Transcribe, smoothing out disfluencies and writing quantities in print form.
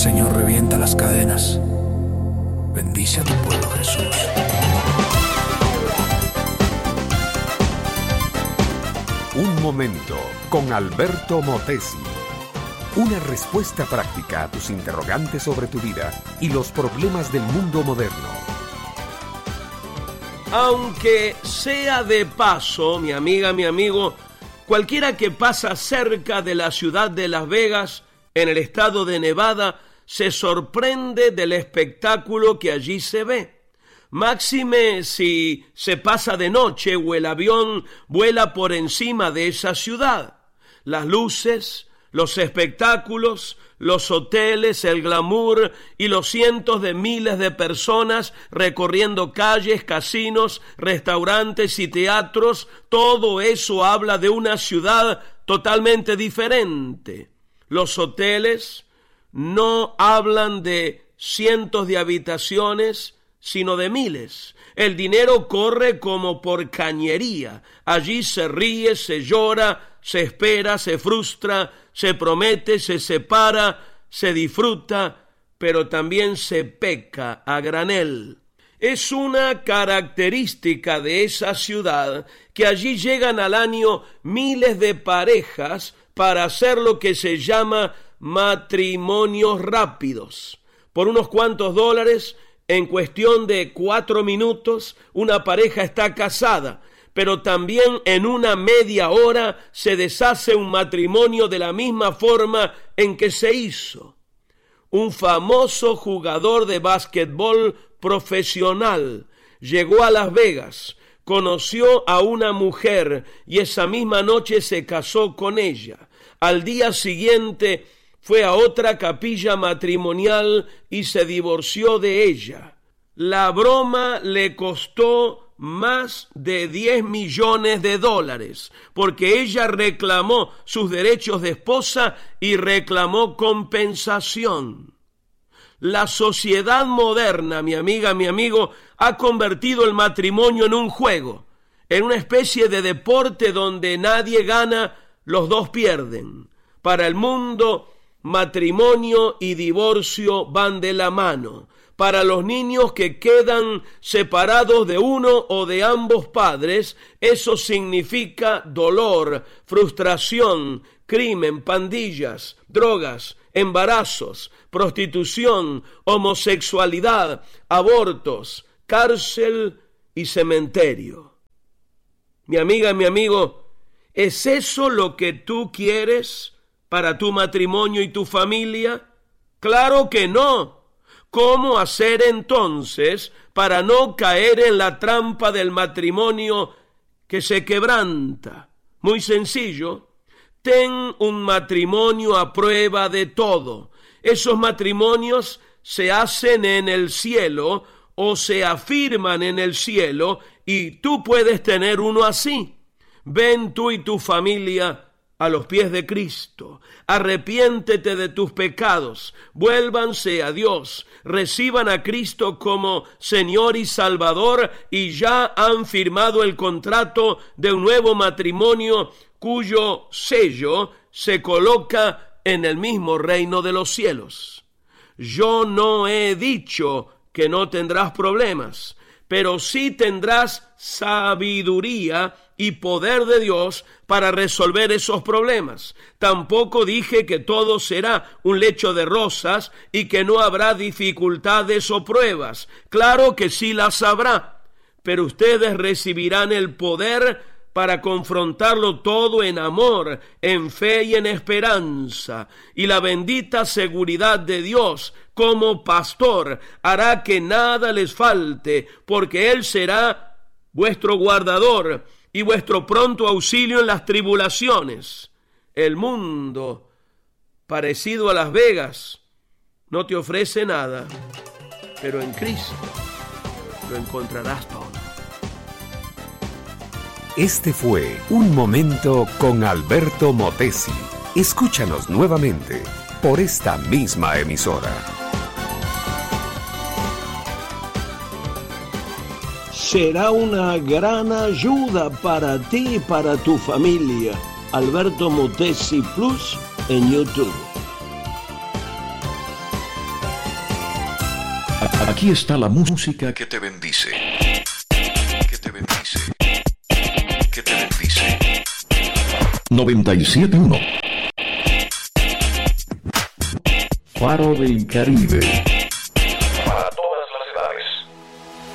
Señor, revienta las cadenas. Bendice a tu pueblo, Jesús. Un momento con Alberto Motesi. Una respuesta práctica a tus interrogantes sobre tu vida y los problemas del mundo moderno. Aunque sea de paso, mi amiga, mi amigo, cualquiera que pasa cerca de la ciudad de Las Vegas, en el estado de Nevada, se sorprende del espectáculo que allí se ve. Máxime si se pasa de noche o el avión vuela por encima de esa ciudad. Las luces, los espectáculos, los hoteles, el glamour y los cientos de miles de personas recorriendo calles, casinos, restaurantes y teatros, todo eso habla de una ciudad totalmente diferente. Los hoteles no hablan de cientos de habitaciones, sino de miles. El dinero corre como por cañería. Allí se ríe, se llora, se espera, se frustra, se promete, se separa, se disfruta, pero también se peca a granel. Es una característica de esa ciudad que allí llegan al año miles de parejas para hacer lo que se llama matrimonios rápidos. Por unos cuantos dólares, en cuestión de 4 minutos, una pareja está casada, pero también en una media hora se deshace un matrimonio de la misma forma en que se hizo. Un famoso jugador de básquetbol profesional llegó a Las Vegas, conoció a una mujer y esa misma noche se casó con ella. Al día siguiente fue a otra capilla matrimonial y se divorció de ella. La broma le costó más de $10 millones, porque ella reclamó sus derechos de esposa y reclamó compensación. La sociedad moderna, mi amiga, mi amigo, ha convertido el matrimonio en un juego, en una especie de deporte donde nadie gana, los dos pierden. Para el mundo, matrimonio y divorcio van de la mano. Para los niños que quedan separados de uno o de ambos padres, eso significa dolor, frustración, crimen, pandillas, drogas, embarazos, prostitución, homosexualidad, abortos, cárcel y cementerio. Mi amiga, mi amigo, ¿es eso lo que tú quieres para tu matrimonio y tu familia? ¡Claro que no! ¿Cómo hacer entonces para no caer en la trampa del matrimonio que se quebranta? Muy sencillo. Ten un matrimonio a prueba de todo. Esos matrimonios se hacen en el cielo o se afirman en el cielo y tú puedes tener uno así. Ven tú y tu familia a los pies de Cristo. Arrepiéntete de tus pecados, vuélvanse a Dios, reciban a Cristo como Señor y Salvador y ya han firmado el contrato de un nuevo matrimonio cuyo sello se coloca en el mismo reino de los cielos. Yo no he dicho que no tendrás problemas, pero sí tendrás sabiduría y poder de Dios para resolver esos problemas. Tampoco dije que todo será un lecho de rosas y que no habrá dificultades o pruebas. Claro que sí las habrá, pero ustedes recibirán el poder para confrontarlo todo en amor, en fe y en esperanza. Y la bendita seguridad de Dios como pastor hará que nada les falte, porque Él será vuestro guardador y vuestro pronto auxilio en las tribulaciones. El mundo, parecido a Las Vegas, no te ofrece nada, pero en Cristo lo encontrarás todo. Este fue Un Momento con Alberto Motesi. Escúchanos nuevamente por esta misma emisora. Será una gran ayuda para ti y para tu familia. Alberto Motesi Plus en YouTube. Aquí está la música que te bendice. Que te bendice. Que te bendice. 97.1 Faro del Caribe.